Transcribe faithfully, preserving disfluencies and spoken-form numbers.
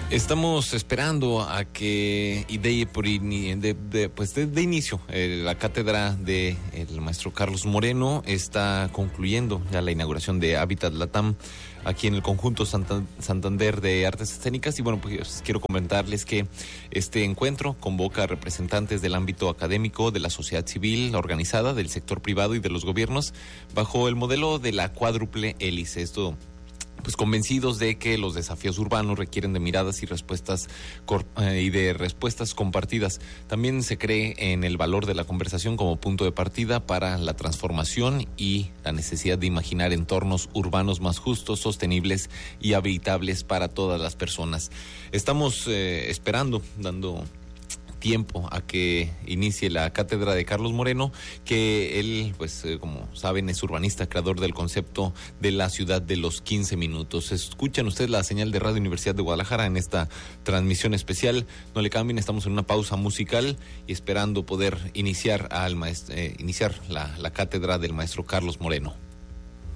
Estamos esperando a que y de, por in, de, de, pues de, de inicio eh, la cátedra de el maestro Carlos Moreno está concluyendo ya la inauguración de Hábitat Latam aquí en el conjunto Santander de Artes Escénicas. Y bueno, pues quiero comentarles que este encuentro convoca a representantes del ámbito académico, de la sociedad civil organizada, del sector privado y de los gobiernos bajo el modelo de la cuádruple hélice. Esto pues convencidos de que los desafíos urbanos requieren de miradas y respuestas eh, y de respuestas compartidas. También se cree en el valor de la conversación como punto de partida para la transformación y la necesidad de imaginar entornos urbanos más justos, sostenibles y habitables para todas las personas. Estamos eh, esperando, dando tiempo a que inicie la cátedra de Carlos Moreno, que él, pues eh, como saben, es urbanista, creador del concepto de la ciudad de los quince minutos. Escuchan ustedes la señal de Radio Universidad de Guadalajara en esta transmisión especial. No le cambien, estamos en una pausa musical y esperando poder iniciar al maest- eh, iniciar la, la cátedra del maestro Carlos Moreno.